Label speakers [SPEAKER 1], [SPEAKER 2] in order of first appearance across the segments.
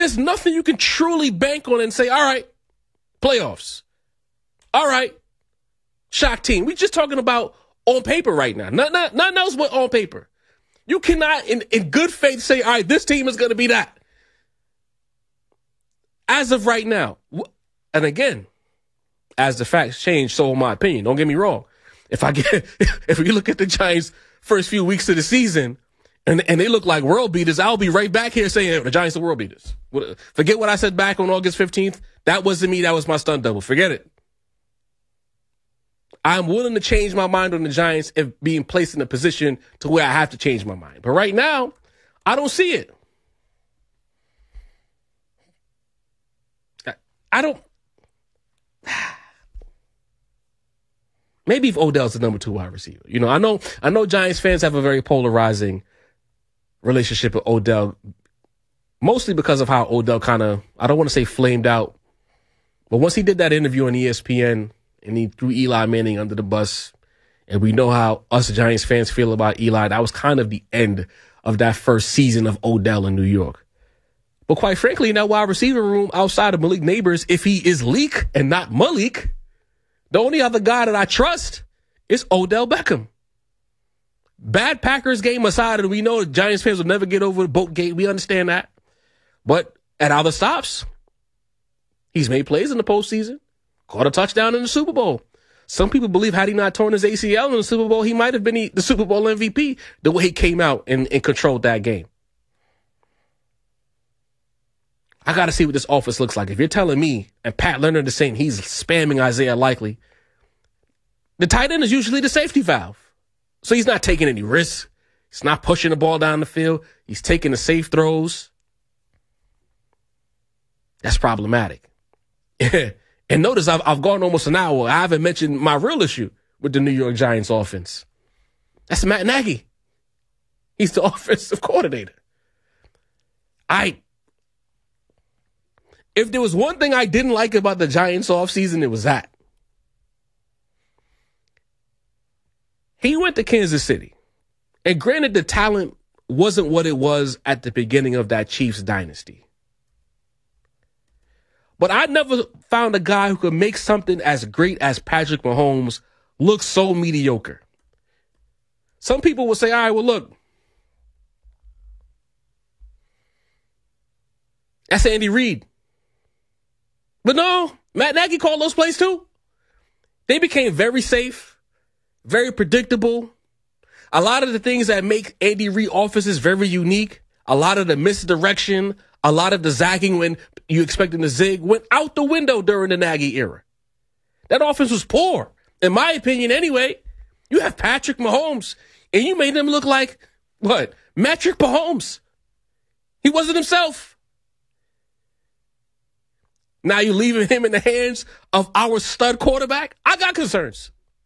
[SPEAKER 1] There's nothing you can truly bank on and say, all right, playoffs. All right, shock team. We're just talking about on paper right now. Nothing else but on paper. You cannot, in good faith, say, all right, this team is going to be that. As of right now, and again, as the facts change, so will my opinion. Don't get me wrong. If you look at the Giants' first few weeks of the season and they look like world beaters, I'll be right back here saying the Giants are world beaters. Forget what I said back on August 15th. That wasn't me. That was my stunt double. Forget it. I'm willing to change my mind on the Giants if being placed in a position to where I have to change my mind. But right now, I don't see it. I don't. Maybe if Odell's the number 2 wide receiver. You know, I know Giants fans have a very polarizing relationship with Odell, mostly because of how Odell kind of, I don't want to say flamed out, but once he did that interview on ESPN and he threw Eli Manning under the bus, and we know how us Giants fans feel about Eli, that was kind of the end of that first season of Odell in New York. But quite frankly, in that wide receiver room outside of Malik Neighbors, if he is Leak and not Malik, the only other guy that I trust is Odell Beckham. Bad Packers game aside, and we know the Giants fans will never get over the boat gate. We understand that. But at other stops, he's made plays in the postseason, caught a touchdown in the Super Bowl. Some people believe had he not torn his ACL in the Super Bowl, he might have been the Super Bowl MVP the way he came out and controlled that game. I got to see what this offense looks like. If you're telling me, and Pat Leonard is saying he's spamming Isaiah Likely, the tight end is usually the safety valve. So he's not taking any risks. He's not pushing the ball down the field. He's taking the safe throws. That's problematic. And notice I've gone almost an hour. I haven't mentioned my real issue with the New York Giants offense. That's Matt Nagy. He's the offensive coordinator. If there was one thing I didn't like about the Giants offseason, it was that. He went to Kansas City. And granted, the talent wasn't what it was at the beginning of that Chiefs dynasty. But I never found a guy who could make something as great as Patrick Mahomes look so mediocre. Some people will say, all right, well, look, that's Andy Reid. But no, Matt Nagy called those plays too. They became very safe, very predictable. A lot of the things that make Andy Reid offenses very unique, a lot of the misdirection, a lot of the zagging when you expect him to zig went out the window during the Nagy era. That offense was poor, in my opinion anyway. You have Patrick Mahomes, and you made him look like, what, Patrick Mahomes. He wasn't himself. Now you're leaving him in the hands of our stud quarterback? I got concerns.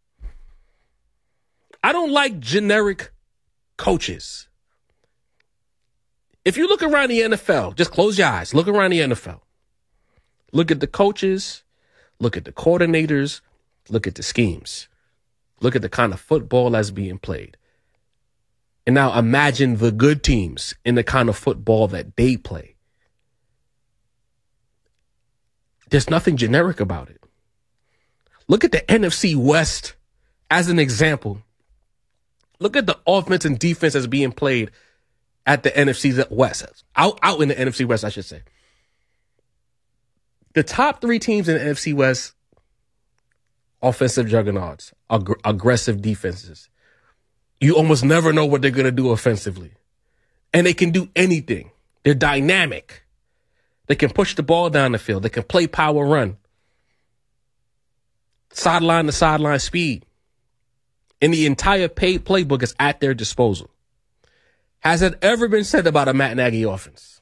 [SPEAKER 1] I don't like generic coaches. If you look around the NFL, just close your eyes, look around the NFL. Look at the coaches, look at the coordinators, look at the schemes. Look at the kind of football that's being played. And now imagine the good teams in the kind of football that they play. There's nothing generic about it. Look at the NFC West as an example. Look at the offense and defense that's being played at the NFC West. Out in the NFC West, I should say. The top 3 teams in the NFC West, offensive juggernauts, aggressive defenses. You almost never know what they're going to do offensively. And they can do anything. They're dynamic. They can push the ball down the field. They can play power run. Sideline to sideline speed. And the entire paid playbook is at their disposal. Has that ever been said about a Matt Nagy offense?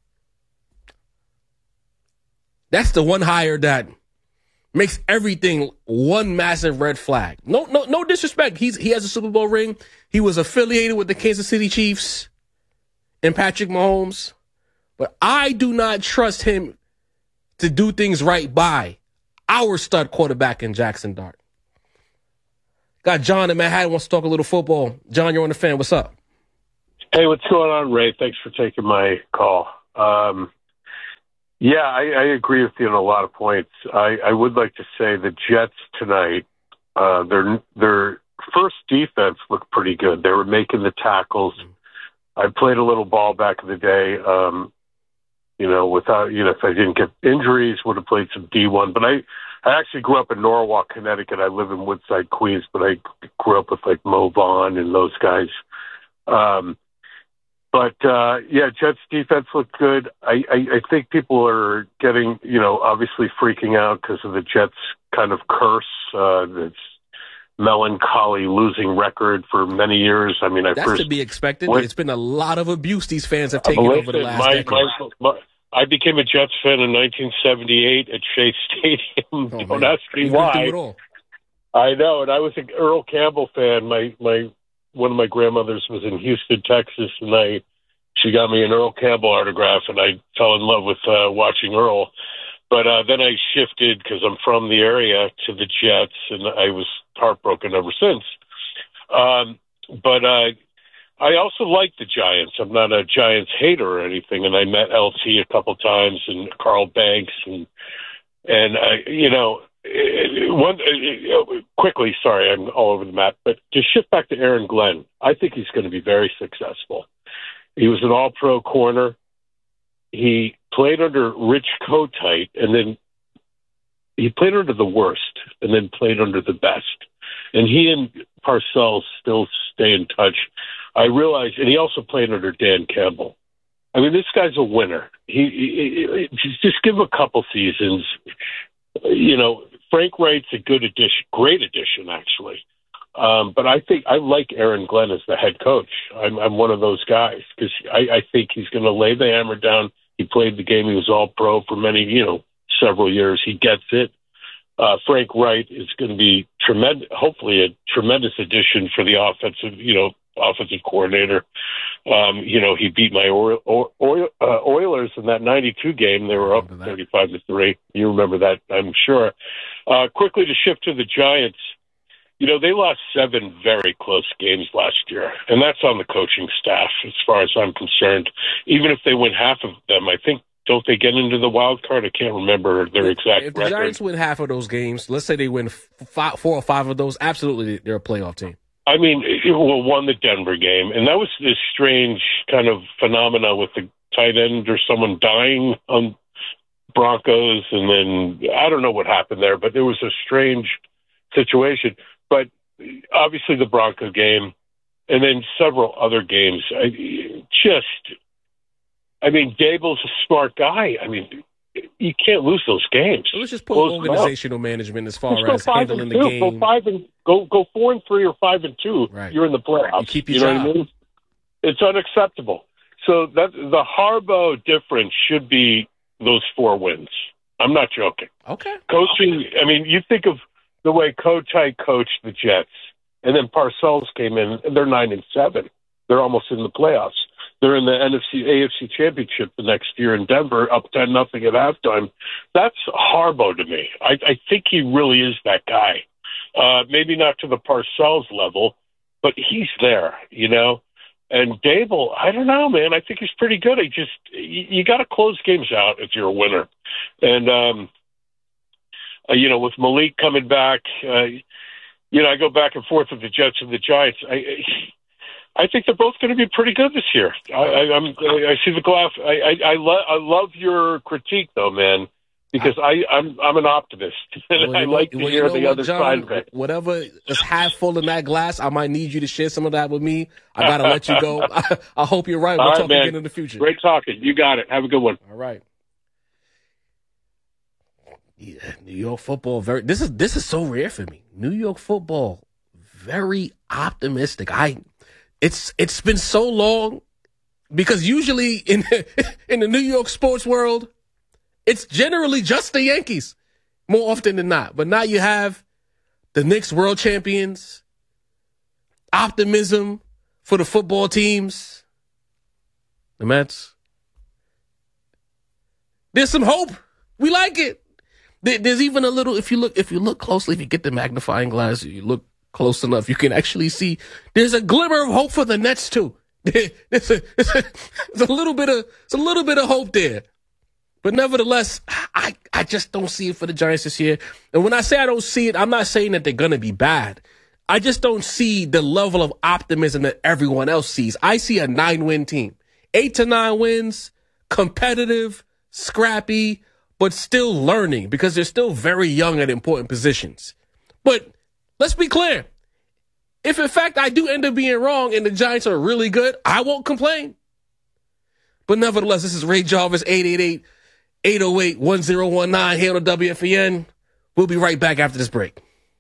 [SPEAKER 1] That's the one hire that makes everything one massive red flag. No disrespect. He has a Super Bowl ring. He was affiliated with the Kansas City Chiefs and Patrick Mahomes. But I do not trust him to do things right by our stud quarterback in Jackson Dart. Got John in Manhattan wants to talk a little football. John, you're on the Fan. What's up?
[SPEAKER 2] Hey, what's going on, Ray? Thanks for taking my call. Yeah, I agree with you on a lot of points. I would like to say the Jets tonight, their first defense looked pretty good. They were making the tackles. I played a little ball back in the day. Without, if I didn't get injuries, would have played some D1. But I actually grew up in Norwalk, Connecticut. I live in Woodside, Queens, but I grew up with like Mo Vaughn and those guys. Jets defense looked good. I think people are getting, obviously freaking out because of the Jets kind of curse, this melancholy losing record for many years. I mean,
[SPEAKER 1] that's to be expected. It's been a lot of abuse these fans have taken over the last decade.
[SPEAKER 2] I became a Jets fan in 1978 at Shea Stadium. Don't ask me why. I know, and I was an Earl Campbell fan. One of my grandmothers was in Houston, Texas, and she got me an Earl Campbell autograph, and I fell in love with watching Earl. But then I shifted, because I'm from the area, to the Jets, and I was heartbroken ever since. I also like the Giants. I'm not a Giants hater or anything, and I met LT a couple times, and Carl Banks, quickly, sorry, I'm all over the map, but to shift back to Aaron Glenn, I think he's going to be very successful. He was an all-pro corner. He played under Rich Kotite, and then he played under the worst, and then played under the best. And he and Parcells still stay in touch. I realize, and he also played under Dan Campbell. I mean, this guy's a winner. He just give him a couple seasons. Frank Wright's a good addition, great addition, actually. But I think I like Aaron Glenn as the head coach. I'm one of those guys because I think he's going to lay the hammer down. He played the game. He was all pro for many, several years. He gets it. Frank Wright is going to be hopefully a tremendous addition for the offensive coordinator. He beat my Oilers in that 92 game. They were up 35-3. You remember that, I'm sure. Quickly to shift to the Giants. They lost 7 very close games last year, and that's on the coaching staff as far as I'm concerned. Even if they win half of them, I think, don't they get into the wild card? I can't remember their exact record.
[SPEAKER 1] If the Giants win half of those games, let's say they win 4 or 5 of those, absolutely they're a playoff team.
[SPEAKER 2] I mean, won the Denver game, and that was this strange kind of phenomena with the tight end or someone dying on Broncos, and then I don't know what happened there, but there was a strange situation. But obviously the Bronco game, and then several other games. Dable's a smart guy. I mean, you can't lose those games.
[SPEAKER 1] So let's just put organizational management as far as handling the game.
[SPEAKER 2] Go 4-3 or 5-2.
[SPEAKER 1] Right.
[SPEAKER 2] You're in the playoffs.
[SPEAKER 1] You keep your job.
[SPEAKER 2] Know what I mean? It's unacceptable. So that the Harbaugh difference should be those 4 wins. I'm not joking.
[SPEAKER 1] Okay.
[SPEAKER 2] Coaching. I mean, you think of the way Kotite coached the Jets, and then Parcells came in, and they're 9-7. They're almost in the playoffs. They're in the AFC Championship the next year in Denver, up 10-0 at halftime. That's Harbaugh to me. I think he really is that guy. Maybe not to the Parcells level, but he's there, And Dable, I don't know, man. I think he's pretty good. You got to close games out if you're a winner. And, with Malik coming back, I go back and forth with the Jets and the Giants. I think they're both going to be pretty good this year. I see the glass. I love your critique, though, man, because I'm an optimist. And I like to hear the other side of it.
[SPEAKER 1] Whatever is half full in that glass, I might need you to share some of that with me. I got to let you go. I hope you're right. We'll talk again in the future.
[SPEAKER 2] Great talking. You got it. Have a good one.
[SPEAKER 1] All right. Yeah, New York football. This is so rare for me. New York football, very optimistic. It's been so long because usually in the New York sports world, it's generally just the Yankees more often than not. But now you have the Knicks world champions, optimism for the football teams, the Mets. There's some hope. We like it. There's even a little, if you look closely, if you get the magnifying glass, you look close enough, you can actually see there's a glimmer of hope for the Nets too. There's a little bit of hope there. But nevertheless, I just don't see it for the Giants this year. And when I say I don't see it, I'm not saying that they're going to be bad. I just don't see the level of optimism that everyone else sees. I see a 9-win team. 8 to 9 wins, competitive, scrappy, but still learning because they're still very young at important positions. But let's be clear. If, in fact, I do end up being wrong and the Giants are really good, I won't complain. But nevertheless, this is Ray Jarvis, 888-808-1019 here on the WFAN. We'll be right back after this break.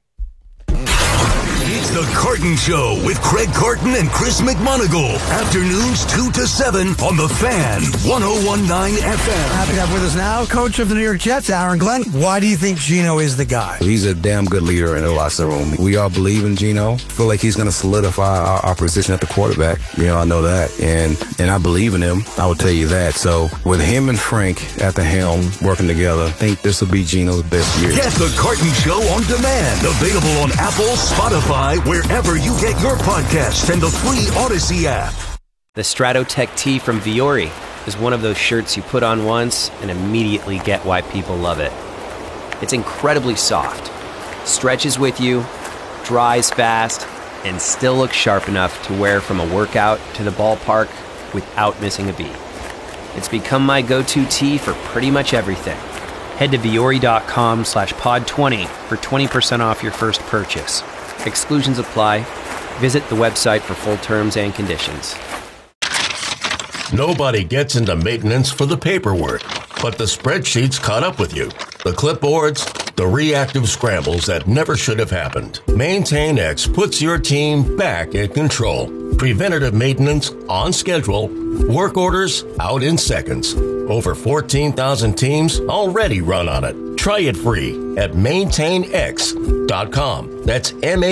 [SPEAKER 3] It's The Carton Show with Craig Carton and Chris McMonagle. Afternoons 2 to 7 on The Fan, 101.9 FM.
[SPEAKER 4] Happy to have with us now, coach of the New York Jets, Aaron Glenn. Why do you think Geno is the guy?
[SPEAKER 5] He's a damn good leader in the locker room. We all believe in Geno. Feel like he's going to solidify our position at the quarterback. I know that. And I believe in him. I will tell you that. So with him and Frank at the helm working together, I think this will be Geno's best year.
[SPEAKER 3] Get The Carton Show on demand. Available on Apple, Spotify, wherever you get your podcasts, and the free Odyssey app.
[SPEAKER 6] The Stratotech tee from Viore is one of those shirts you put on once and immediately get why people love it. It's incredibly soft, stretches with you, dries fast, and still looks sharp enough to wear from a workout to the ballpark without missing a beat. It's become my go-to tee for pretty much everything. Head to Viore.com/pod20 for 20% off your first purchase. Exclusions apply. Visit the website for full terms and conditions.
[SPEAKER 7] Nobody gets into maintenance for the paperwork, but the spreadsheets caught up with you. The clipboards, the reactive scrambles that never should have happened. MaintainX puts your team back in control. Preventative maintenance on schedule. Work orders out in seconds. Over 14,000 teams already run on it. Try it free at MaintainX.com. That's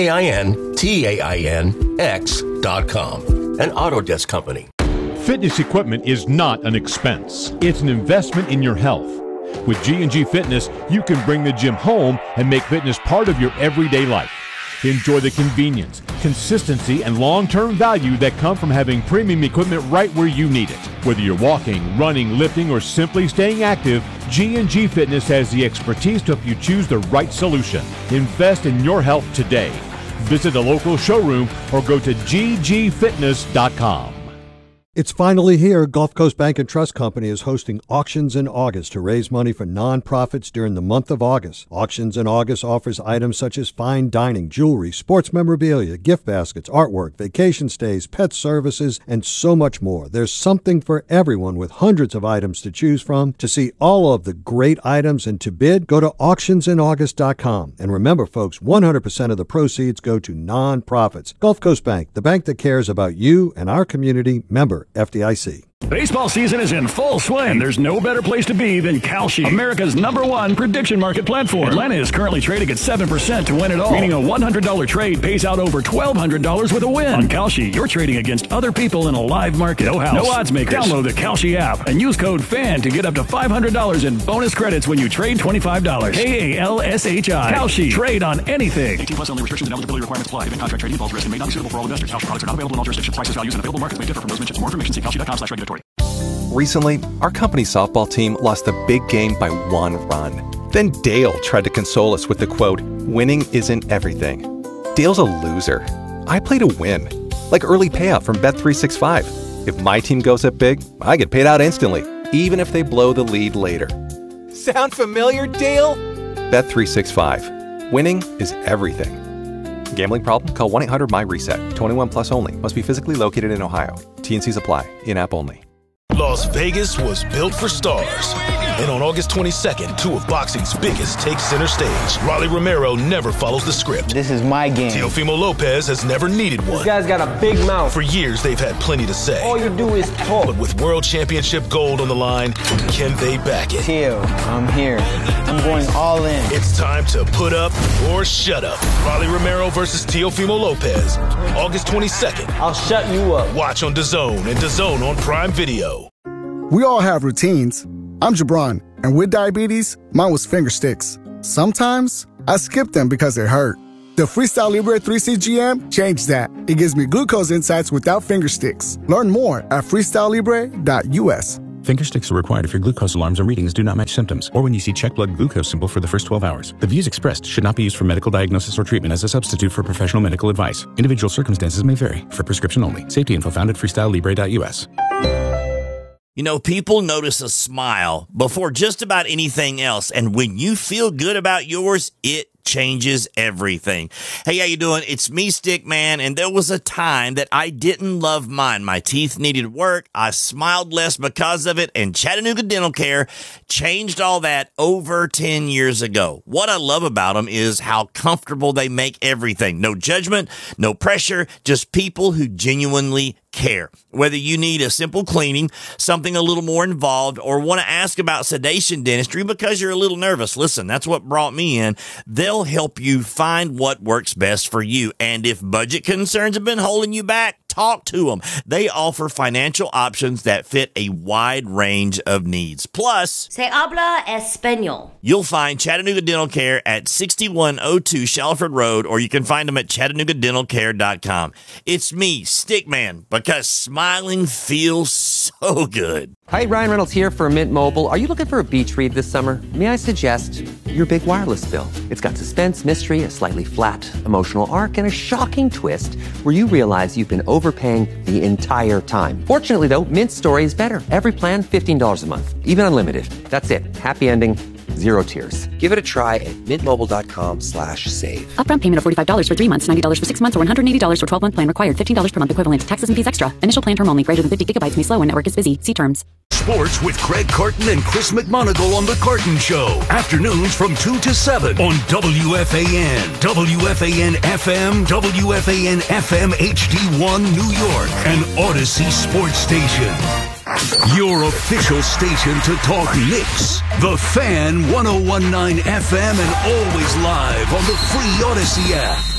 [SPEAKER 7] MaintainX.com. An Autodesk company.
[SPEAKER 8] Fitness equipment is not an expense. It's an investment in your health. With G&G Fitness, you can bring the gym home and make fitness part of your everyday life. Enjoy the convenience, consistency, and long-term value that come from having premium equipment right where you need it. Whether you're walking, running, lifting, or simply staying active, G&G Fitness has the expertise to help you choose the right solution. Invest in your health today. Visit a local showroom or go to ggfitness.com.
[SPEAKER 9] It's finally here. Gulf Coast Bank and Trust Company is hosting Auctions in August to raise money for nonprofits during the month of August. Auctions in August offers items such as fine dining, jewelry, sports memorabilia, gift baskets, artwork, vacation stays, pet services, and so much more. There's something for everyone with hundreds of items to choose from. To see all of the great items and to bid, go to auctionsinAugust.com. And remember, folks, 100% of the proceeds go to nonprofits. Gulf Coast Bank, the bank that cares about you and our community. Member FDIC.
[SPEAKER 10] Baseball season is in full swing, and there's no better place to be than Kalshi, America's #1 prediction market platform. Atlanta is currently trading at 7% to win it all, meaning a $100 trade pays out over $1,200 with a win. On Kalshi, you're trading against other people in a live market. No house, no odds makers. Download the Kalshi app and use code FAN to get up to $500 in bonus credits when you trade $25. KALSHI. Kalshi. Trade on anything. 18 plus only. Restrictions and eligibility requirements apply. Event contract trading involves risk and may not be suitable for all investors. Kalshi products are not available in all jurisdictions. Prices, values, and available markets may differ from those mentioned. For more information, see Kalshi.com/regulatory.
[SPEAKER 11] Recently, our company's softball team lost a big game by 1 run. Then Dale tried to console us with the quote, "Winning isn't everything." Dale's a loser. I play to win, like early payout from Bet365. If my team goes up big, I get paid out instantly, even if they blow the lead later. Sound familiar, Dale? Bet365. Winning is everything. Gambling problem? Call 1-800-MY-RESET. 21 plus only. Must be physically located in Ohio. T&Cs apply. In-app only.
[SPEAKER 12] Las Vegas was built for stars. And on August 22nd, 2 of boxing's biggest take center stage. Rolly Romero never follows the script.
[SPEAKER 13] This is my game.
[SPEAKER 12] Teofimo Lopez has never needed one.
[SPEAKER 13] This guy's got a big mouth.
[SPEAKER 12] For years, they've had plenty to say.
[SPEAKER 13] All you do is talk.
[SPEAKER 12] But with World Championship gold on the line, can they back it?
[SPEAKER 13] Teo, I'm here. I'm going all in.
[SPEAKER 12] It's time to put up or shut up. Rolly Romero versus Teofimo Lopez. August 22nd.
[SPEAKER 13] I'll shut you up.
[SPEAKER 12] Watch on DAZN and DAZN on Prime Video.
[SPEAKER 14] We all have routines. I'm Jabron, and with diabetes, mine was finger sticks. Sometimes, I skip them because it hurt. The Freestyle Libre 3CGM changed that. It gives me glucose insights without finger sticks. Learn more at freestylelibre.us.
[SPEAKER 15] Finger sticks are required if your glucose alarms and readings do not match symptoms, or when you see check blood glucose symbol for the first 12 hours. The views expressed should not be used for medical diagnosis or treatment as a substitute for professional medical advice. Individual circumstances may vary. For prescription only. Safety info found at freestylelibre.us.
[SPEAKER 16] You know, people notice a smile before just about anything else, and when you feel good about yours, it changes everything. Hey, how you doing? It's me, Stickman, and there was a time that I didn't love mine. My teeth needed work. I smiled less because of it, and Chattanooga Dental Care changed all that over 10 years ago. What I love about them is how comfortable they make everything. No judgment, no pressure, just people who genuinely care. Whether you need a simple cleaning, something a little more involved, or want to ask about sedation dentistry because you're a little nervous, listen, that's what brought me in. They'll help you find what works best for you. And if budget concerns have been holding you back, talk to them. They offer financial options that fit a wide range of needs. Plus,
[SPEAKER 17] Se habla español.
[SPEAKER 16] You'll find Chattanooga Dental Care at 6102 Shalford Road, or you can find them at ChattanoogaDentalCare.com. It's me, Stickman, because smiling feels so good.
[SPEAKER 18] Hi, Ryan Reynolds here for Mint Mobile. Are you looking for a beach read this summer? May I suggest your big wireless bill? It's got suspense, mystery, a slightly flat emotional arc, and a shocking twist where you realize you've been overpaying the entire time. Fortunately, though, Mint's story is better. Every plan, $15 a month, even unlimited. That's it. Happy ending. Zero tears.
[SPEAKER 6] Give it a try at mintmobile.com/save.
[SPEAKER 19] Upfront payment of $45 for 3 months, $90 for 6 months, or $180 for 12-month plan required. $15 per month equivalent. Taxes and fees extra. Initial plan term only. Greater than 50 gigabytes may slow when network is busy. See terms.
[SPEAKER 3] Sports with Craig Carton and Chris McMonagle on The Carton Show. Afternoons from 2 to 7 on WFAN, WFAN FM, WFAN FM HD1 New York, and Odyssey Sports Station. Your official station to talk Knicks. The Fan 101.9 FM and always live on the free Odyssey app.